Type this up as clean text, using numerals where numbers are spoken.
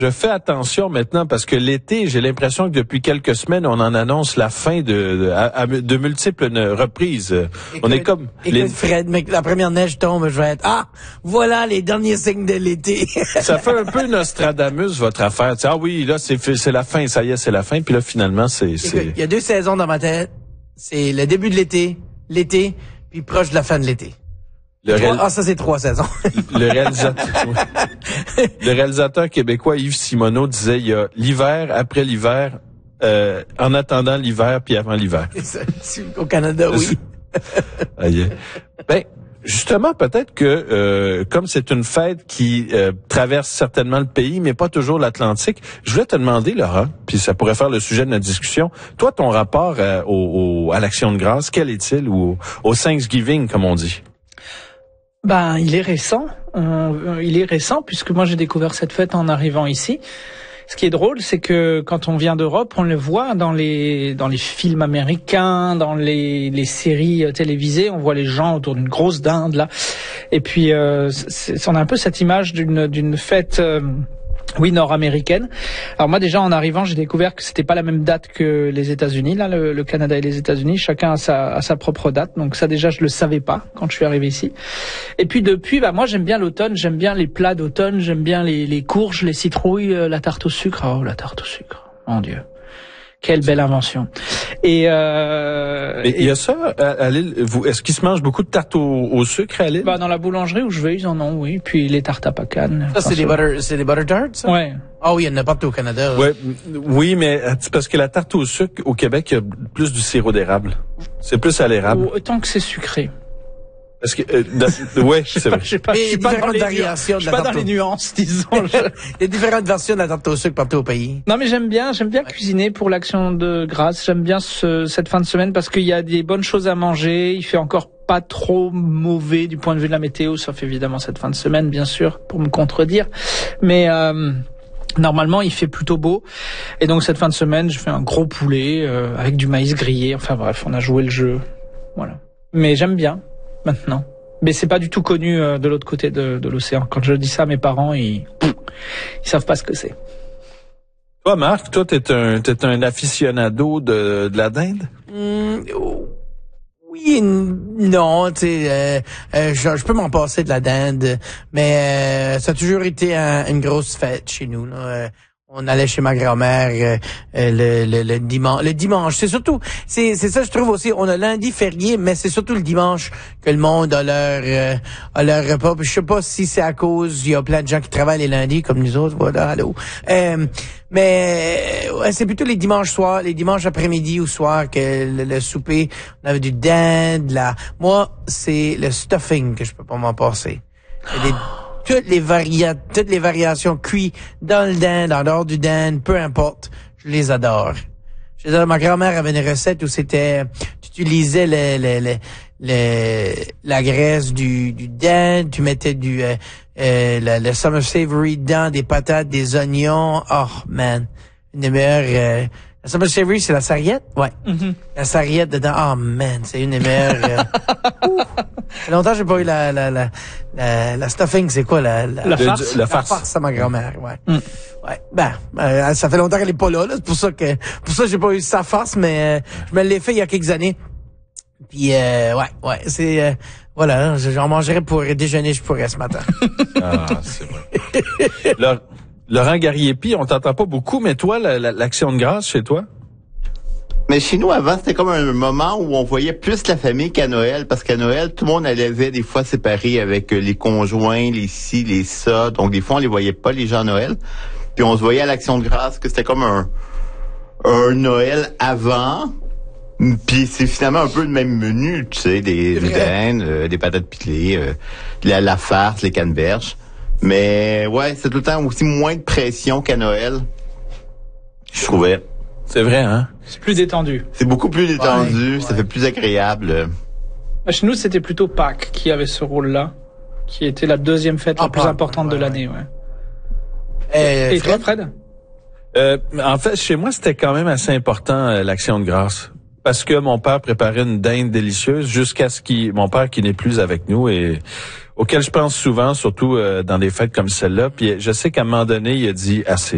Je fais attention maintenant parce que l'été, j'ai l'impression que depuis quelques semaines, on en annonce la fin de multiples reprises. On est comme... Fred, mais la première neige tombe, je vais être, voilà les derniers signes de l'été. Ça fait un peu Nostradamus, votre affaire. Tu sais, oui, là, c'est la fin, ça y est, c'est la fin. Puis là, finalement, c'est... Il y a 2 saisons dans ma tête. C'est le début de l'été, puis proche de la fin de l'été. Ça, c'est 3 saisons. Le réalisateur québécois Yves Simoneau disait il y a l'hiver, après l'hiver, en attendant l'hiver, puis avant l'hiver. Au Canada, oui. Ben, justement, peut-être que comme c'est une fête qui traverse certainement le pays, mais pas toujours l'Atlantique, je voulais te demander, Laurent, puis ça pourrait faire le sujet de notre discussion, toi, ton rapport à l'Action de grâce, quel est-il, ou au Thanksgiving, comme on dit? Ben, il est récent. Puisque moi j'ai découvert cette fête en arrivant ici. Ce qui est drôle, c'est que quand on vient d'Europe, on le voit dans les films américains, dans les séries télévisées, on voit les gens autour d'une grosse dinde là. Et puis on a un peu cette image d'une fête nord-américaine. Alors moi déjà en arrivant, j'ai découvert que c'était pas la même date que les États-Unis. Là, le Canada et les États-Unis, chacun a sa propre date. Donc ça déjà je le savais pas quand je suis arrivé ici. Et puis depuis, moi j'aime bien l'automne, j'aime bien les plats d'automne, j'aime bien les courges, les citrouilles, la tarte au sucre. Oh la tarte au sucre, mon Dieu. Quelle belle invention. Et il y a ça à Lille. Est-ce qu'ils se mangent beaucoup de tartes au sucre à Lille? Dans la boulangerie où je vais, ils en ont, oui. Puis les tartes à pacane. Ça, c'est des butter tarts, ça? Ouais. Ah oui, il y en a partout au Canada. Ouais, oui, mais c'est parce que la tarte au sucre au Québec, il y a plus du sirop d'érable. C'est plus à l'érable. Autant que c'est sucré. Parce que ouais, c'est vrai. Je suis pas dans les nuances, disons. Il y a différentes versions de la tarte au sucre partout au pays. Non, mais j'aime bien cuisiner pour l'Action de grâce. J'aime bien cette fin de semaine parce qu'il y a des bonnes choses à manger. Il fait encore pas trop mauvais du point de vue de la météo, sauf évidemment cette fin de semaine, bien sûr, pour me contredire. Mais normalement, il fait plutôt beau. Et donc cette fin de semaine, je fais un gros poulet avec du maïs grillé. Enfin bref, on a joué le jeu. Voilà. Mais j'aime bien. Maintenant. Mais c'est pas du tout connu de l'autre côté de l'océan. Quand je dis ça à mes parents, ils savent pas ce que c'est. Toi, Marc, t'es un aficionado de la dinde? Oui et non, tu sais, je peux m'en passer de la dinde, mais ça a toujours été une grosse fête chez nous, là. On allait chez ma grand-mère le dimanche. C'est surtout, c'est ça je trouve aussi. On a lundi férié, mais c'est surtout le dimanche que le monde a leur repas. Puis je sais pas si c'est à cause il y a plein de gens qui travaillent les lundis comme nous autres. Voilà, allô. Mais ouais, c'est plutôt les dimanches soirs, les dimanches après-midi ou soir que le souper. On avait du dinde. Moi, c'est le stuffing que je peux pas m'en passer. Toutes les variations cuites dans le dinde, en dehors du dinde, peu importe, je les adore. Ma grand-mère avait une recette où c'était, tu utilisais la graisse du dinde, tu mettais le summer savory dedans, des patates, des oignons. Oh man, une des meilleures. La summer savory, c'est la sarriette? Ouais. Mm-hmm. La sarriette dedans. Oh man, c'est une des meilleures. Ça fait longtemps que j'ai pas eu la stuffing, c'est quoi la farce? La farce à ma grand-mère, ouais. Mm. Ouais. Ça fait longtemps qu'elle est pas là, c'est pour ça que j'ai pas eu sa farce, mais je me l'ai fait il y a quelques années. Puis c'est voilà, j'en mangerai pour déjeuner, je pourrais ce matin. Ah, c'est vrai. Laurent Garriépi, on t'entend pas beaucoup, mais toi, l'Action de grâce chez toi? Mais chez nous, avant, c'était comme un moment où on voyait plus la famille qu'à Noël, parce qu'à Noël, tout le monde allait des fois séparé avec les conjoints, les ci, les ça. Donc, des fois, on les voyait pas, les gens à Noël. Puis, on se voyait à l'Action de grâce que c'était comme un Noël avant. Puis, c'est finalement un peu le même menu, tu sais, des dindes, des patates pilées, la farce, les canneberges. Mais, ouais, c'est tout le temps aussi moins de pression qu'à Noël. Je trouvais. C'est vrai, hein? C'est plus détendu. C'est beaucoup plus détendu, ça fait plus agréable. Chez nous, c'était plutôt Pâques qui avait ce rôle-là, qui était la deuxième fête la plus importante de l'année, ouais. Et toi, Fred? En fait, chez moi, c'était quand même assez important, l'Action de grâce. Parce que mon père préparait une dinde délicieuse jusqu'à mon père qui n'est plus avec nous et auquel je pense souvent, surtout dans des fêtes comme celle-là. Puis je sais qu'à un moment donné, il a dit assez.